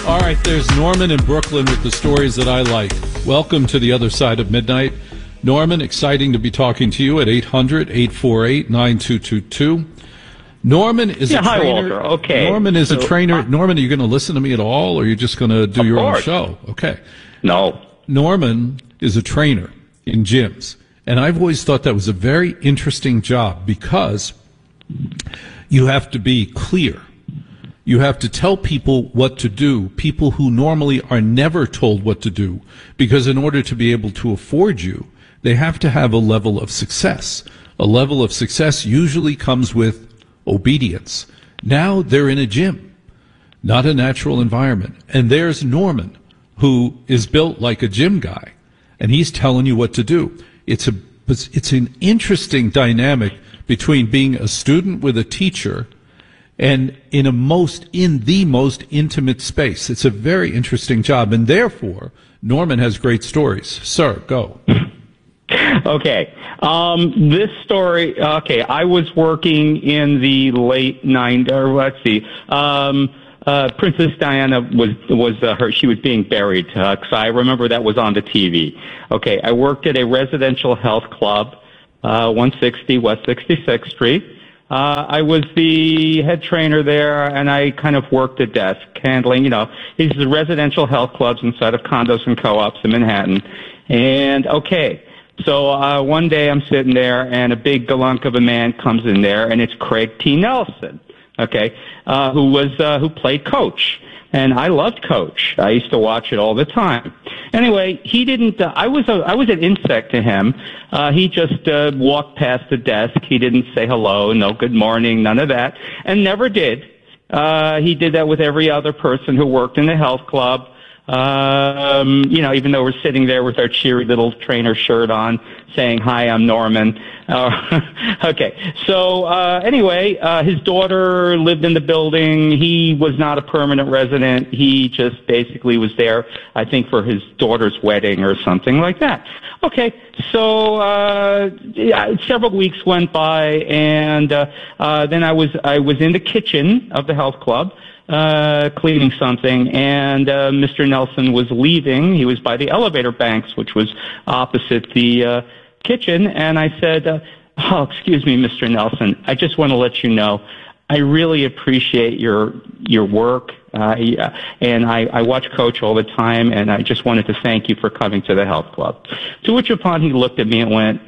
All right, there's Norman in Brooklyn with the stories that I like. Welcome to the other side of midnight. Norman, exciting to be talking to you at 800-848-9222. Norman is a trainer. Hi, Walter. Okay. Norman is a trainer. Norman, are you going to listen to me at all, or are you just going to do your own show? Okay. No. Norman is a trainer in gyms, and I've always thought that was a very interesting job because you have to be clear. You have to tell people what to do, people who normally are never told what to do, because in order to be able to afford you, they have to have a level of success. A level of success usually comes with obedience. Now they're in a gym, not a natural environment. And there's Norman, who is built like a gym guy, and he's telling you what to do. It's an interesting dynamic between being a student with a teacher and in the most intimate space. It's a very interesting job, and therefore, Norman has great stories. Sir, go. Okay. This story, I was working in the late 90s, or let's see, Princess Diana she was being buried, so I remember that was on the TV. Okay, I worked at a residential health club, 160 West 66th Street. I was the head trainer there, and I kind of worked the desk, handling, these are the residential health clubs inside of condos and co-ops in Manhattan. And, so one day I'm sitting there, and a big galunk of a man comes in there, and it's Craig T. Nelson, who played Coach. And I loved Coach. I used to watch it all the time. Anyway, he didn't. I was an insect to him. He just walked past the desk. He didn't say hello, no good morning, none of that, and never did. He did that with every other person who worked in the health club. Even though we're sitting there with our cheery little trainer shirt on, saying, "Hi, I'm Norman." His daughter lived in the building. He was not a permanent resident. He just basically was there, I think, for his daughter's wedding or something like that. Okay, so several weeks went by, and then I was in the kitchen of the health club, cleaning something, and Mr. Nelson was leaving. He was by the elevator banks, which was opposite the kitchen, and I said, excuse me, Mr. Nelson, I just want to let you know I really appreciate your work, and I watch Coach all the time, and I just wanted to thank you for coming to the health club. To which upon he looked at me and went,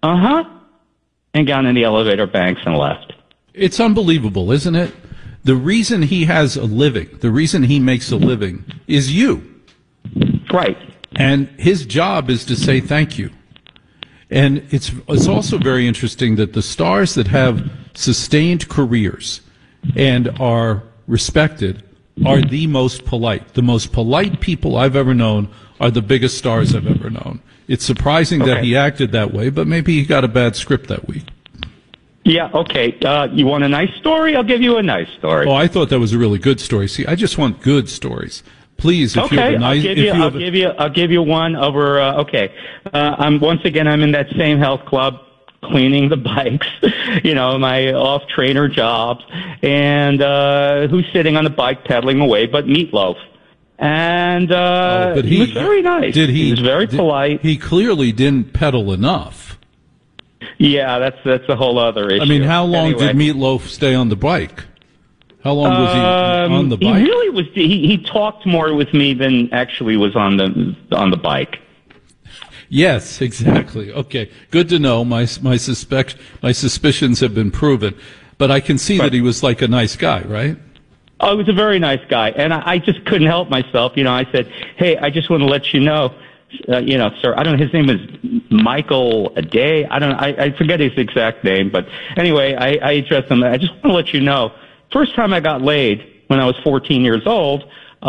and got in the elevator banks and left. It's unbelievable, isn't it? The reason he has a living, the reason he makes a living is you. Right. And his job is to say thank you. And it's also very interesting that the stars that have sustained careers and are respected are the most polite. The most polite people I've ever known are the biggest stars I've ever known. It's surprising that he acted that way, but maybe he got a bad script that week. Yeah, okay. You want a nice story? I'll give you a nice story. Oh, I thought that was a really good story. See, I just want good stories. Please, if you have a nice... I'll give you one over... I'm in that same health club, cleaning the bikes, my off-trainer jobs, and who's sitting on the bike pedaling away but Meatloaf. And he was very nice. He was very polite. He clearly didn't pedal enough. Yeah, that's a whole other issue. I mean, how long did Meatloaf stay on the bike? How long was he on the bike? He really was. He talked more with me than actually was on the bike. Yes, exactly. Okay, good to know. My suspicions have been proven, but I can see that he was like a nice guy, right? Oh, he was a very nice guy, and I just couldn't help myself. I said, "Hey, I just want to let you know." Sir, I don't know, his name is Michael Aday. I forget his exact name, but anyway, I addressed him. I just want to let you know, first time I got laid when I was 14 years old,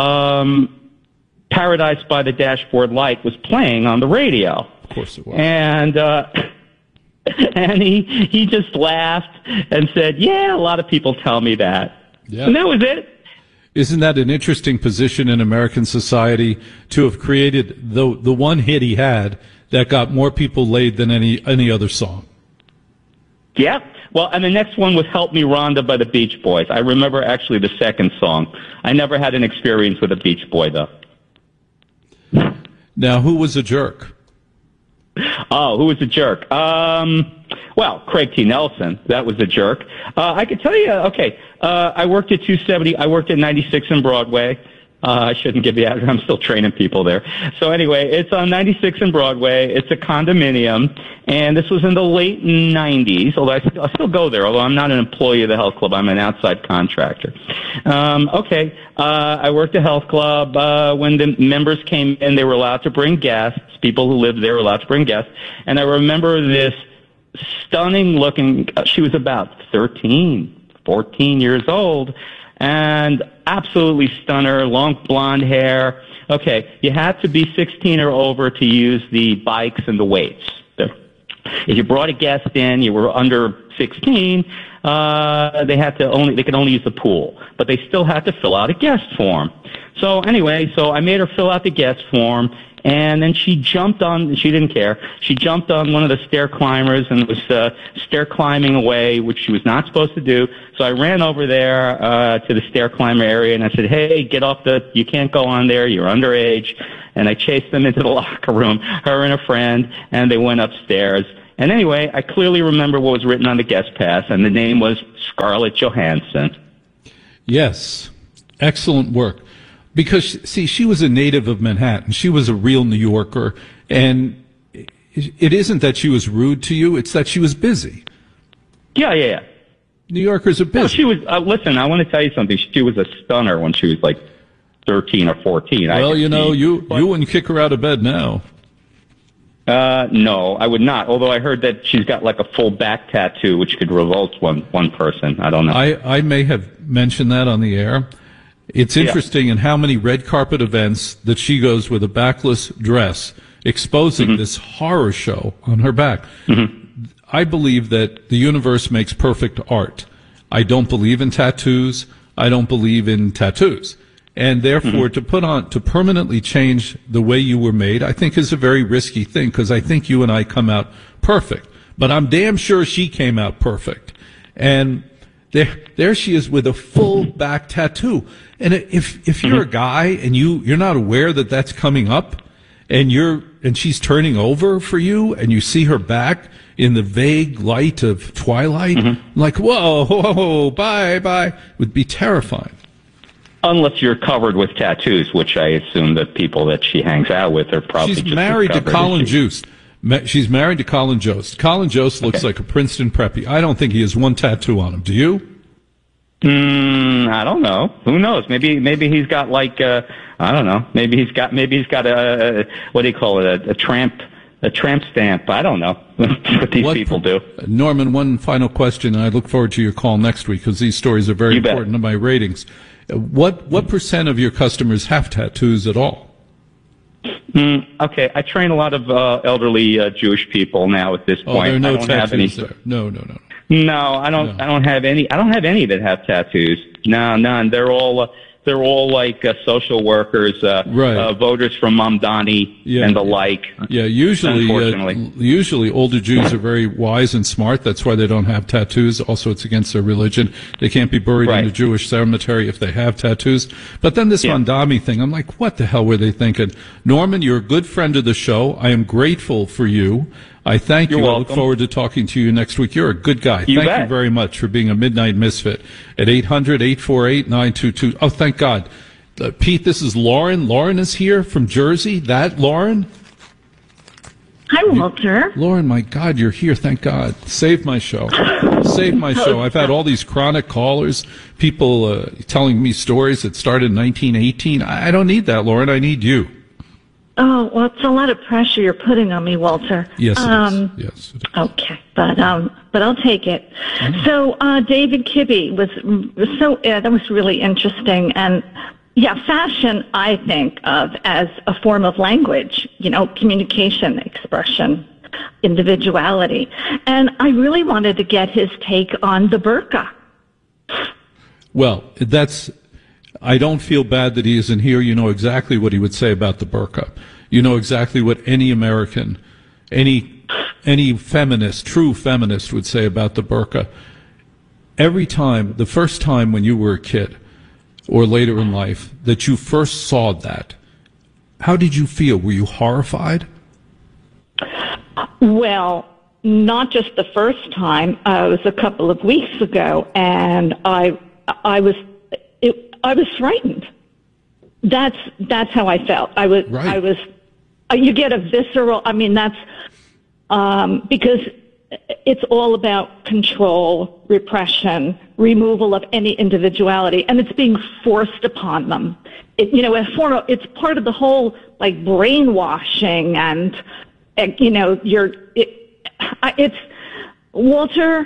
Paradise by the Dashboard Light was playing on the radio. Of course it was. And he just laughed and said, yeah, a lot of people tell me that. Yeah. And that was it. Isn't that an interesting position in American society to have created the one hit he had that got more people laid than any other song? Yeah. Well, and the next one was Help Me Rhonda by the Beach Boys. I remember actually the second song. I never had an experience with a Beach Boy, though. Now, who was a jerk? Oh, who was a jerk? Well, Craig T. Nelson. That was a jerk. I could tell you, okay, I worked at 270. I worked at 96 and Broadway. I shouldn't give the address. I'm still training people there. So anyway, it's on 96 and Broadway. It's a condominium, and this was in the late 90s, although I still go there, although I'm not an employee of the health club. I'm an outside contractor. I worked at health club. When the members came in, they were allowed to bring guests. People who lived there were allowed to bring guests. And I remember this stunning looking, she was about 13, 14 years old, and absolutely stunner, long blonde hair. Okay, you had to be 16 or over to use the bikes and the weights. If you brought a guest in, you were under 16, they could only use the pool, but they still had to fill out a guest form. So anyway, I made her fill out the guest form, and then she didn't care. She jumped on one of the stair climbers and was stair climbing away, which she was not supposed to do. So I ran over there to the stair climber area, and I said, hey, get off you can't go on there, you're underage. And I chased them into the locker room, her and a friend, and they went upstairs. And anyway, I clearly remember what was written on the guest pass, and the name was Scarlett Johansson. Yes. Excellent work. Because, see, she was a native of Manhattan. She was a real New Yorker. And it isn't that she was rude to you. It's that she was busy. Yeah. New Yorkers are busy. No, she was, listen, I want to tell you something. She was a stunner when she was like 13 or 14. Well, you wouldn't kick her out of bed now. No, I would not. Although I heard that she's got like a full back tattoo, which could revolt one person. I don't know. I may have mentioned that on the air. It's interesting in how many red carpet events that she goes with a backless dress, exposing this horror show on her back. I believe that the universe makes perfect art. I don't believe in tattoos. I don't believe in tattoos. And therefore, to permanently change the way you were made, I think is a very risky thing, because I think you and I come out perfect. But I'm damn sure she came out perfect. And there she is with a full back tattoo. And if you're a guy and you're not aware that that's coming up, and she's turning over for you, and you see her back in the vague light of twilight, like, whoa, bye, would be terrifying. Unless you're covered with tattoos, which I assume that people that she hangs out with are probably She's married to Colin Jost. She's married to Colin Jost. Colin Jost looks like a Princeton preppy. I don't think he has one tattoo on him. Do you? I don't know. Who knows? Maybe he's got like I don't know. Maybe he's got a what do you call it? A tramp stamp. I don't know what these people do. Norman, one final question, and I look forward to your call next week, because these stories are very important to my ratings. What percent of your customers have tattoos at all? Okay, I train a lot of elderly Jewish people now at this point. Oh, there are no I don't tattoos have any. there. No. No, I don't. No. I don't have any. I don't have any that have tattoos. No, none. They're all like social workers, right. Voters from Mamdani and the like. Yeah, usually older Jews are very wise and smart. That's why they don't have tattoos. Also, it's against their religion. They can't be buried in a Jewish cemetery if they have tattoos. But then this Mamdani thing, I'm like, what the hell were they thinking? Norman, you're a good friend of the show. I am grateful for you. I thank you. Welcome. I look forward to talking to you next week. You're a good guy. Thank you very much for being a Midnight Misfit at 800-848-9222. Oh, thank God. Pete, this is Lauren. Lauren is here from Jersey. That Lauren? Hi, Walter. Lauren, my God, you're here. Thank God. Save my show. Save my show. I've had all these chronic callers, people telling me stories that started in 1918. I don't need that, Lauren. I need you. Oh, well, it's a lot of pressure you're putting on me, Walter. Yes, it is. Yes, it is. Okay, but I'll take it. Mm-hmm. So, David Kibbe that was really interesting. And yeah, fashion, I think of as a form of language, communication, expression, individuality. And I really wanted to get his take on the burqa. Well, I don't feel bad that he isn't here. You know exactly what he would say about the burqa. You know exactly what any American, any any feminist, true feminist, would say about the burqa. Every time, the first time when you were a kid or later in life that you first saw that, how did you feel? Were you horrified? Well, not just the first time. It was a couple of weeks ago, and I was frightened. That's how I felt. Right. You get a visceral. I mean, that's because it's all about control, repression, removal of any individuality, and it's being forced upon them. It's part of the whole like brainwashing, and it's Walter.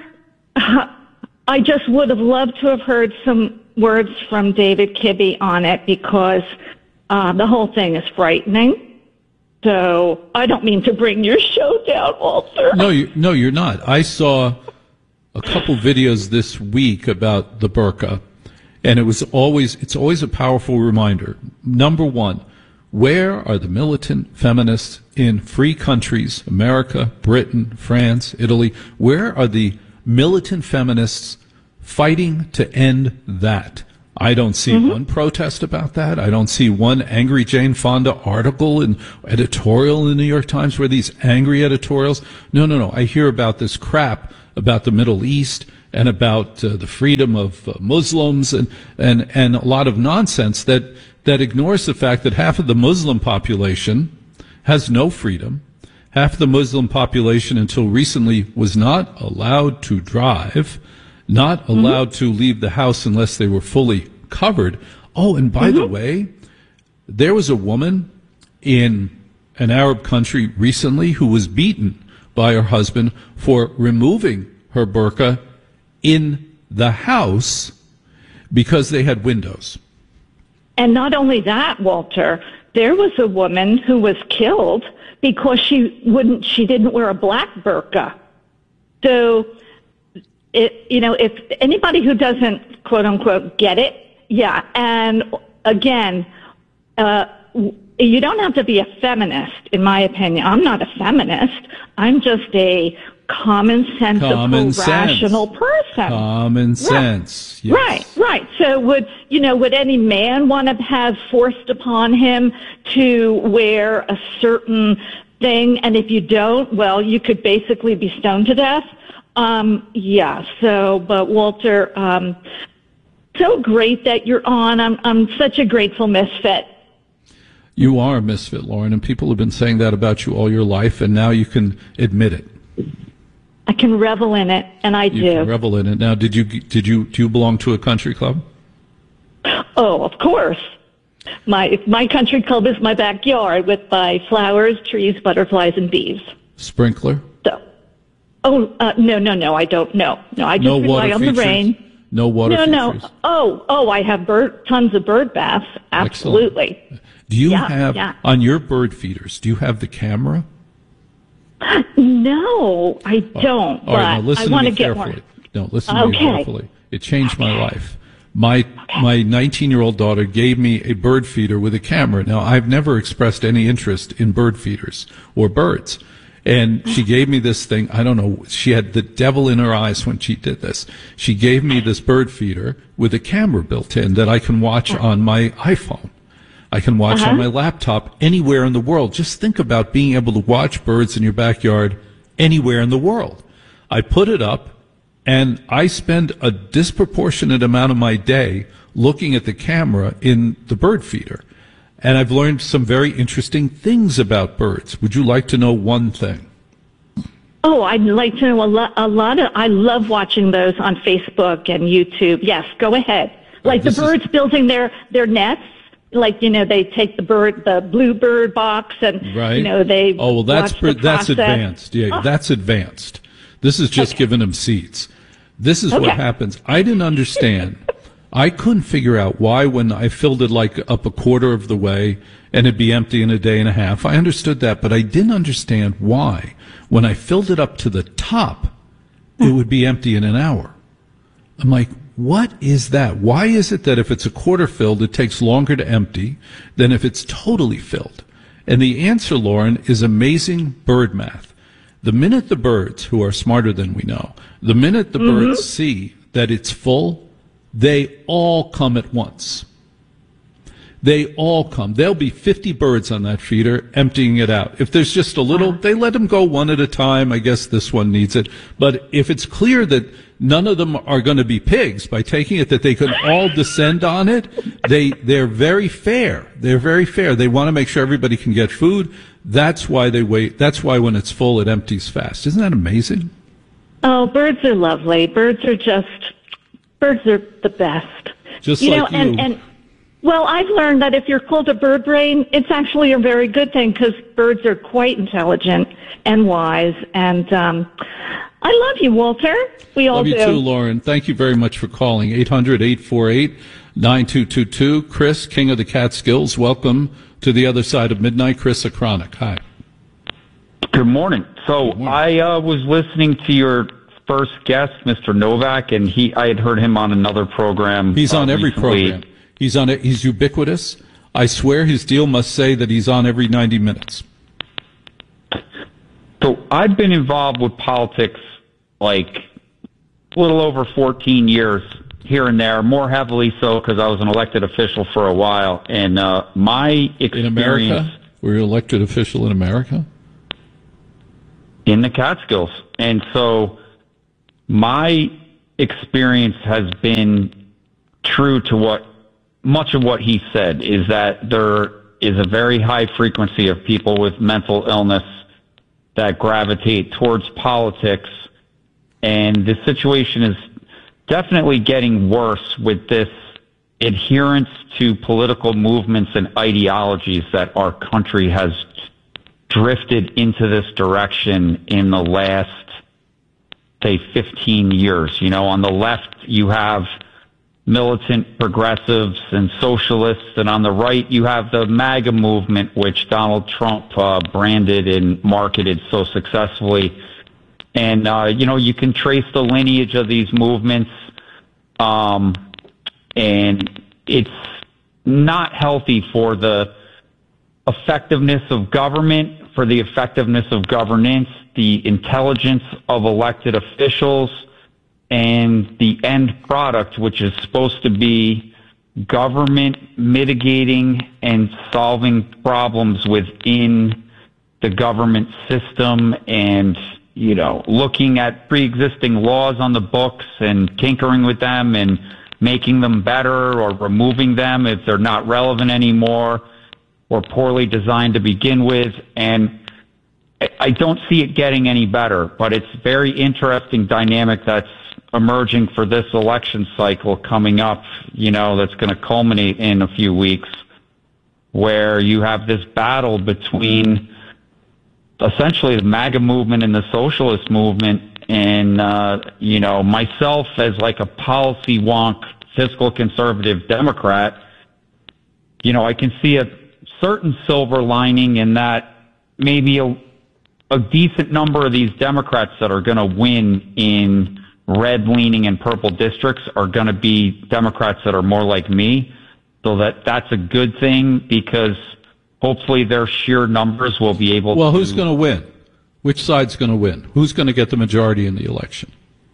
I just would have loved to have heard some words from David Kibbe on it, because the whole thing is frightening. So I don't mean to bring your show down, Walter. No, you're not. I saw a couple videos this week about the burqa, and it's always a powerful reminder. Number one, where are the militant feminists in free countries, America, Britain, France, Italy? Where are the militant feminists fighting to end that? I don't see one protest about that. I don't see one angry Jane Fonda article and editorial in the New York Times where these angry editorials. No. I hear about this crap about the Middle East and about the freedom of Muslims and a lot of nonsense that ignores the fact that half of the Muslim population has no freedom. Half of the Muslim population until recently was not allowed to drive, not allowed to leave the house unless they were fully covered. Oh, and by the way, there was a woman in an Arab country recently who was beaten by her husband for removing her burqa in the house because they had windows. And not only that, Walter, there was a woman who was killed because she didn't wear a black burqa. So, if anybody who doesn't, quote unquote, get it, yeah. And again, you don't have to be a feminist, in my opinion. I'm not a feminist. I'm just a common-sensical, rational person. Common sense. Yes. Right. So would any man want to have forced upon him to wear a certain thing? And if you don't, well, you could basically be stoned to death. But Walter, so great that you're on. I'm such a grateful misfit. You are a misfit, Lauren, and people have been saying that about you all your life, and now you can admit it. I can revel in it, and I do. You can revel in it. Now, do you belong to a country club? Oh, of course. My country club is my backyard with my flowers, trees, butterflies, and bees. Sprinkler? No, I don't. No, I just rely on the rain. No water features? No. Oh, I have tons of bird baths. Absolutely. Excellent. Do you have, on your bird feeders, do you have the camera? No, I don't. All right, now listen to me carefully. No, listen to me carefully. It changed my life. My 19-year-old daughter gave me a bird feeder with a camera. Now, I've never expressed any interest in bird feeders or birds. And she gave me this thing. I don't know. She had the devil in her eyes when she did this. She gave me this bird feeder with a camera built in that I can watch on my iPhone. I can watch on my laptop anywhere in the world. Just think about being able to watch birds in your backyard anywhere in the world. I put it up, and I spend a disproportionate amount of my day looking at the camera in the bird feeder. And I've learned some very interesting things about birds. Would you like to know one thing? Oh, I'd like to know a lot of. I love watching those on Facebook and YouTube. Yes, go ahead. Like the birds building their nets. Like, they take the bluebird box and, they. Oh, well, that's advanced. Yeah, that's advanced. This is just giving them seeds. This is what happens. I didn't understand. I couldn't figure out why when I filled it up a quarter of the way and it'd be empty in a day and a half. I understood that, but I didn't understand why when I filled it up to the top, it would be empty in an hour. I'm like, what is that? Why is it that if it's a quarter filled, it takes longer to empty than if it's totally filled? And the answer, Lauren, is amazing bird math. The minute the birds, who are smarter than we know, the minute the birds see that it's full, they all come at once. They all come. There'll be 50 birds on that feeder emptying it out. If there's just a little, they let them go one at a time. I guess this one needs it. But if it's clear that none of them are going to be pigs, by taking it that they can all descend on it, they're very fair. They're very fair. They want to make sure everybody can get food. That's why they wait. That's why when it's full, it empties fast. Isn't that amazing? Oh, birds are lovely. Birds are the best. Just like you. And well, I've learned that if you're called a bird brain, it's actually a very good thing because birds are quite intelligent and wise. And I love you, Walter. We all do. Love you too, Lauren. Thank you very much for calling. 800-848-9222. Chris, King of the Catskills, welcome to the other side of midnight. Chris Acronic. Hi. Good morning. So I was listening to your first guest, Mr. Novak, and I had heard him on another program. He's on every recently. program. He's ubiquitous. I swear his deal must say that he's on every 90 minutes. So I've been involved with politics like a little over 14 years here and there, more heavily so because I was an elected official for a while. And my experience... In America? Were you an elected official in America? In the Catskills. And so my experience has been true to much of what he said, is that there is a very high frequency of people with mental illness that gravitate towards politics, and the situation is definitely getting worse with this adherence to political movements and ideologies that our country has drifted into this direction in the last, say, 15 years. You know, on the left, you have militant progressives and socialists, and on the right you have the MAGA movement, which Donald Trump branded and marketed so successfully. And you can trace the lineage of these movements, and it's not healthy for the effectiveness of government, for the effectiveness of governance, the intelligence of elected officials, and the end product, which is supposed to be government mitigating and solving problems within the government system, and, looking at pre-existing laws on the books and tinkering with them and making them better or removing them if they're not relevant anymore or poorly designed to begin with. And I don't see it getting any better, but it's a very interesting dynamic that's emerging for this election cycle coming up, that's going to culminate in a few weeks, where you have this battle between essentially the MAGA movement and the socialist movement. And, myself as like a policy wonk, fiscal conservative Democrat, I can see a certain silver lining in that maybe a decent number of these Democrats that are going to win in red-leaning and purple districts are going to be Democrats that are more like me. So that's a good thing, because hopefully their sheer numbers will be able to... Well, who's going to win? Which side's going to win? Who's going to get the majority in the election?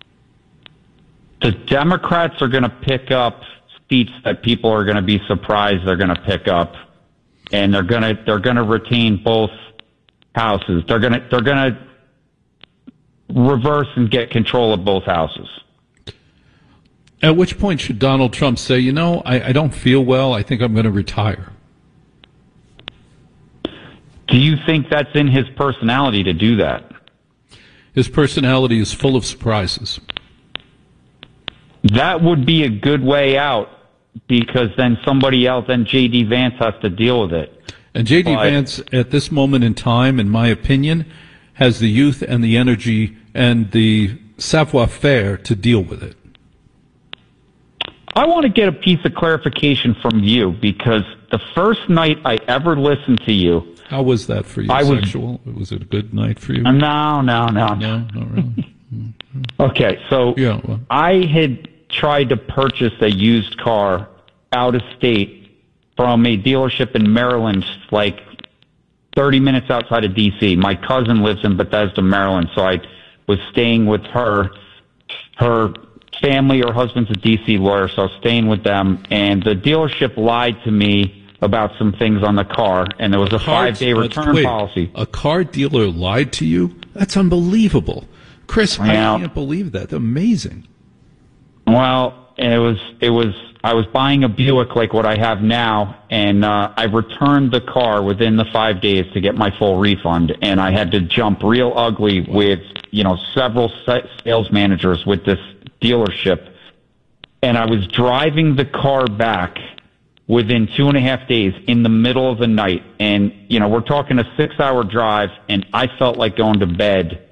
The Democrats are going to pick up seats that people are going to be surprised they're going to pick up, and they're going to retain both houses. They're going to reverse and get control of both houses. At which point should Donald Trump say, I don't feel well, I think I'm going to retire? Do you think that's in his personality to do that? His personality is full of surprises. That would be a good way out, because then somebody else, then J.D. Vance has to deal with it. And J.D. Vance, at this moment in time, in my opinion, has the youth and the energy and the savoir-faire to deal with it. I want to get a piece of clarification from you, because the first night I ever listened to you... How was that for you? Sexual? Was it a good night for you? No. No, not really. Okay, so I had tried to purchase a used car out of state from a dealership in Maryland like 30 minutes outside of D.C. My cousin lives in Bethesda, Maryland, so I was staying with her. Her family, her husband's a D.C. lawyer, so I was staying with them, and the dealership lied to me about some things on the car, and there was a 5-day return policy. A car dealer lied to you? That's unbelievable. Chris, yeah. I can't believe that. Amazing. Well, and I was buying a Buick like what I have now, and I returned the car within the 5 days to get my full refund, and I had to jump real ugly with, several sales managers with this dealership, and I was driving the car back within 2.5 days in the middle of the night, and, we're talking a 6-hour drive, and I felt like going to bed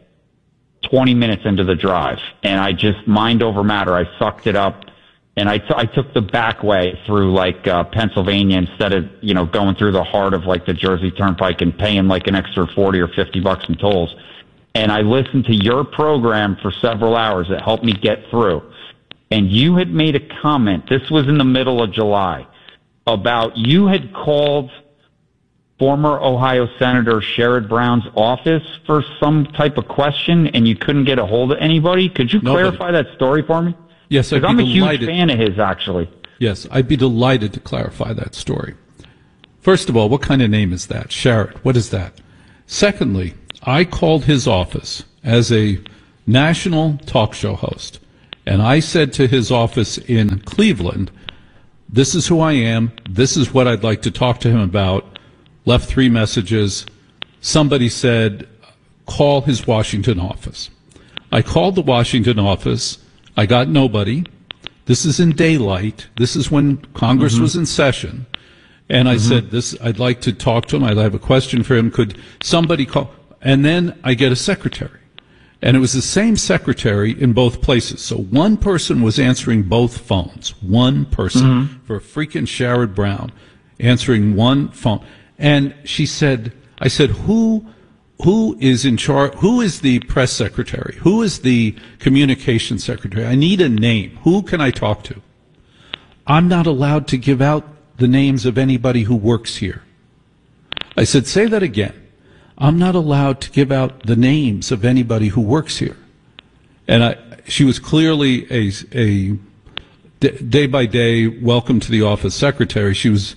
20 minutes into the drive, and I just, mind over matter, I sucked it up. And I took the back way through Pennsylvania instead of, going through the heart of the Jersey Turnpike and paying an extra $40 or $50 in tolls. And I listened to your program for several hours. It helped me get through. And you had made a comment, this was in the middle of July, about you had called former Ohio Senator Sherrod Brown's office for some type of question and you couldn't get a hold of anybody. Could you clarify that story for me? Yes, because I'm a huge fan of his, actually. Yes, I'd be delighted to clarify that story. First of all, what kind of name is that? Sherrod, what is that? Secondly, I called his office as a national talk show host, and I said to his office in Cleveland, this is who I am, this is what I'd like to talk to him about, left 3 messages. Somebody said, call his Washington office. I called the Washington office. I got nobody. This is in daylight. This is when Congress was in session. And I said, I'd like to talk to him. I'd have a question for him. Could somebody call? And then I get a secretary. And it was the same secretary in both places. So one person was answering both phones. One person for freaking Sherrod Brown answering one phone. And I said, who is in charge? Who is the press secretary? Who is the communications secretary? I need a name. Who can I talk to? I'm not allowed to give out the names of anybody who works here. I said, say that again. I'm not allowed to give out the names of anybody who works here. And she was clearly a day-by-day welcome to the office secretary.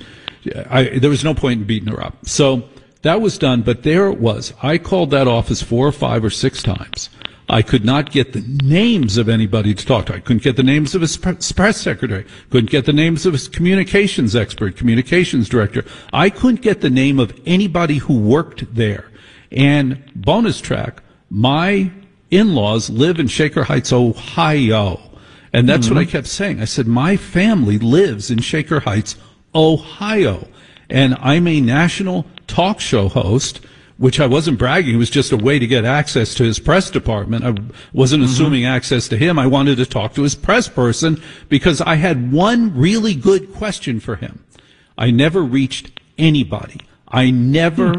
There was no point in beating her up. So that was done, but there it was. I called that office 4 or 5 or 6 times. I could not get the names of anybody to talk to. I couldn't get the names of his press secretary. Couldn't get the names of his communications expert, communications director. I couldn't get the name of anybody who worked there. And bonus track, my in-laws live in Shaker Heights, Ohio. And that's what I kept saying. I said, my family lives in Shaker Heights, Ohio. And I'm a national talk show host, which I wasn't bragging. It was just a way to get access to his press department. I wasn't assuming access to him. I wanted to talk to his press person because I had one really good question for him. I never reached anybody. And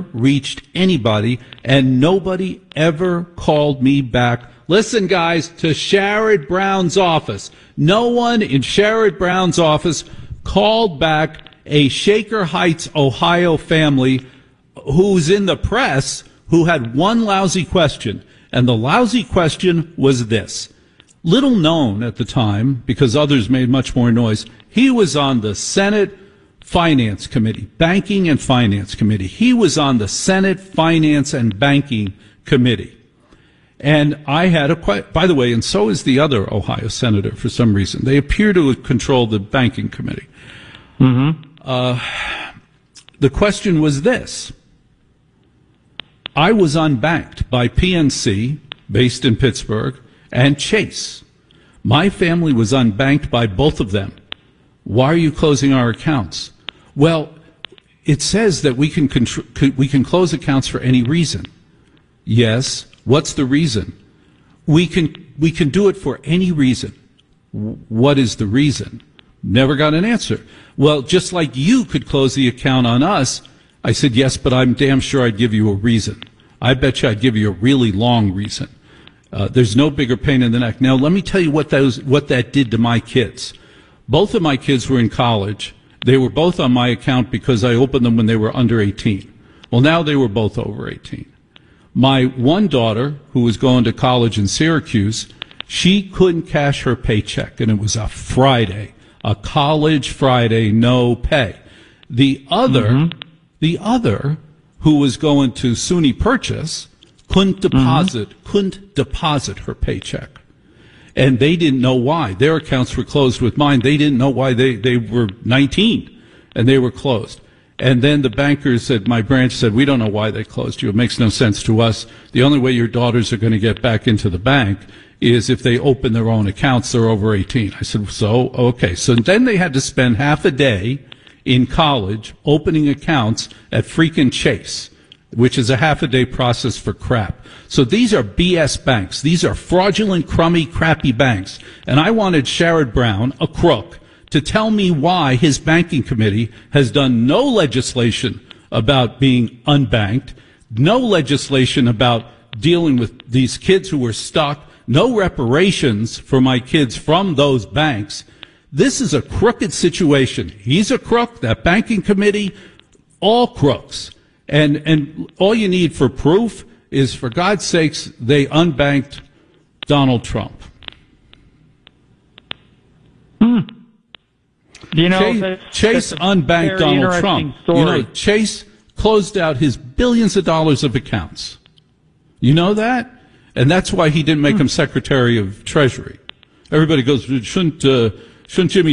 nobody ever called me back. Listen, guys, to Sherrod Brown's office. No one in Sherrod Brown's office called back a Shaker Heights, Ohio family who's in the press who had one lousy question. And the lousy question was this. Little known at the time, because others made much more noise, he was on the Senate Finance Committee, Banking and Finance Committee. He was on the Senate Finance and Banking Committee. And I had a question, by the way, and so is the other Ohio senator for some reason. They appear to control the Banking Committee. The question was this. I was unbanked by PNC, based in Pittsburgh, and Chase. My family was unbanked by both of them. Why are you closing our accounts? Well, it says that we can close accounts for any reason. Yes. What's the reason? We can do it for any reason. What is the reason? Never got an answer. Well, just like you could close the account on us, I said, yes, but I'm damn sure I'd give you a reason. I bet you I'd give you a really long reason. There's no bigger pain in the neck. Now, let me tell you what that did to my kids. Both of my kids were in college. They were both on my account because I opened them when they were under 18. Well, now they were both over 18. My one daughter, who was going to college in Syracuse, she couldn't cash her paycheck, and it was a Friday, a college Friday, no pay. The other, who was going to SUNY Purchase, couldn't deposit her paycheck. And they didn't know why. Their accounts were closed with mine. They didn't know why. They were 19 and they were closed. And then the bankers at my branch said, we don't know why they closed you. It makes no sense to us. The only way your daughters are going to get back into the bank is if they open their own accounts. They're over 18. I said, so, okay. So then they had to spend half a day in college opening accounts at freaking Chase, which is a half-a-day process for crap. So these are BS banks. These are fraudulent, crummy, crappy banks. And I wanted Sherrod Brown, a crook, to tell me why his banking committee has done no legislation about being unbanked, no legislation about dealing with these kids who were stuck, no reparations for my kids from those banks. This is a crooked situation. He's a crook, that banking committee, all crooks. And all you need for proof is, for God's sakes, they unbanked Donald Trump. You know, Chase unbanked Donald Trump. Story. You know, Chase closed out his billions of dollars of accounts. You know that? And that's why he didn't make him Secretary of Treasury. Everybody goes, shouldn't Jimmy